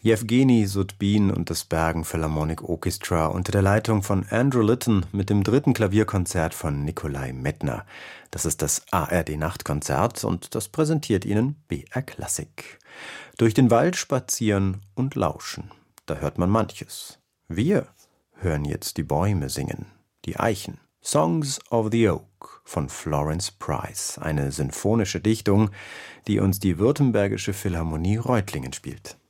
Jewgeni Sudbin und das Bergen Philharmonic Orchestra unter der Leitung von Andrew Litton mit dem 3. Klavierkonzert von Nikolai Medtner. Das ist das ARD-Nachtkonzert und das präsentiert Ihnen BR Klassik. Durch den Wald spazieren und lauschen, da hört man manches. Wir hören jetzt die Bäume singen, die Eichen. Songs of the Oak von Florence Price, eine sinfonische Dichtung, die uns die Württembergische Philharmonie Reutlingen spielt.